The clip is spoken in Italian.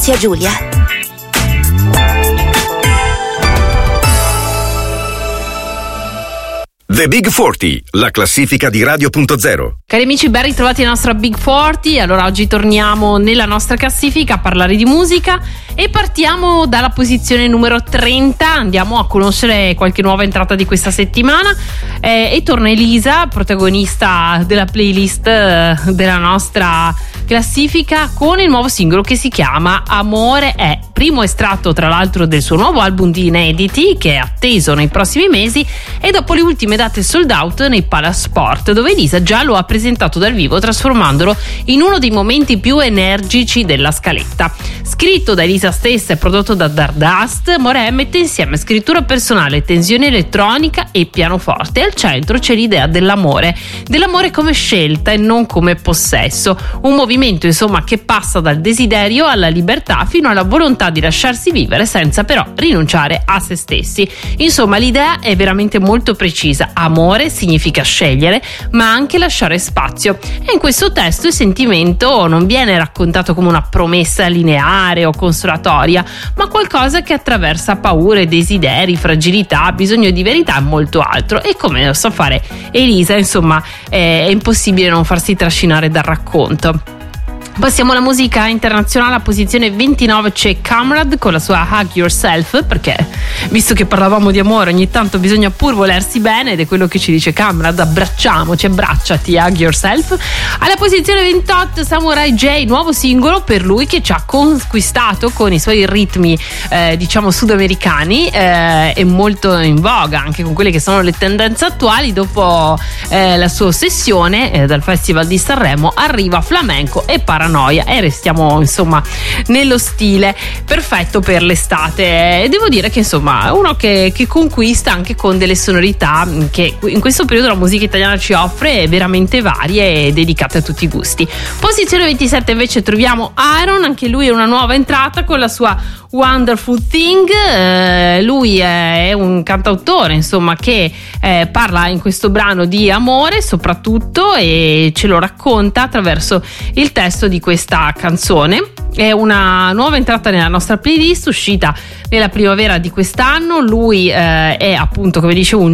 zia Giulia. The Big 40, la classifica di Radio.0. Cari amici, ben ritrovati alla nostra Big 40. Allora, oggi torniamo nella nostra classifica a parlare di musica e partiamo dalla posizione numero 30. Andiamo a conoscere qualche nuova entrata di questa settimana e torna Elisa, protagonista della playlist della nostra classifica, con il nuovo singolo che si chiama Amore è, primo estratto tra l'altro del suo nuovo album di inediti che è atteso nei prossimi mesi, e dopo le ultime date sold out nei Palasport, dove Elisa già lo ha presentato dal vivo, trasformandolo in uno dei momenti più energici della scaletta. Scritto da Elisa stessa e prodotto da Dardust, Amore è mette insieme scrittura personale, tensione elettronica e pianoforte. Al centro c'è l'idea dell'amore come scelta e non come possesso, un movimento insomma che passa dal desiderio alla libertà fino alla volontà di lasciarsi vivere senza però rinunciare a se stessi. Insomma, l'idea è veramente molto precisa: amore significa scegliere ma anche lasciare spazio, e in questo testo il sentimento non viene raccontato come una promessa lineare o consolatoria, ma qualcosa che attraversa paure, desideri, fragilità, bisogno di verità e molto altro. E come lo sa fare Elisa, insomma, è impossibile non farsi trascinare dal racconto. Passiamo alla musica internazionale. A posizione 29 c'è Camrad con la sua Hug Yourself, perché visto che parlavamo di amore ogni tanto bisogna pur volersi bene, ed è quello che ci dice Camrad: abbracciamoci, abbracciati, Hug Yourself. Alla posizione 28 Samurai J, nuovo singolo per lui che ci ha conquistato con i suoi ritmi diciamo sudamericani, e molto in voga anche con quelle che sono le tendenze attuali. Dopo la sua ossessione dal Festival di Sanremo arriva Flamenco e Paranoia, e restiamo insomma nello stile perfetto per l'estate. E devo dire che insomma è uno che conquista anche con delle sonorità che in questo periodo la musica italiana ci offre, veramente varie e dedicate a tutti i gusti. Posizione 27 invece troviamo Iron, anche lui è una nuova entrata con la sua Wonderful Thing. Lui è un cantautore insomma che parla in questo brano di amore soprattutto, e ce lo racconta attraverso il testo di questa canzone. È una nuova entrata nella nostra playlist, uscita nella primavera di quest'anno. Lui è appunto, come dicevo, un